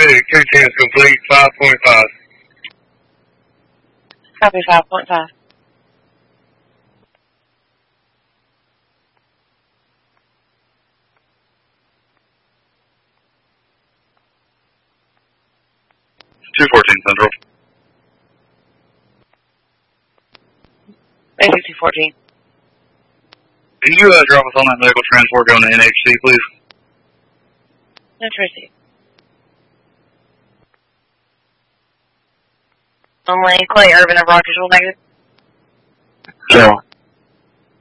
210 is complete, 5.5. Copy 5.5. Central. Basic 214. Can you drop us on that medical transport going to NHC, please? No Tracy. Only Clay Urban of Rockersville, negative. Zero.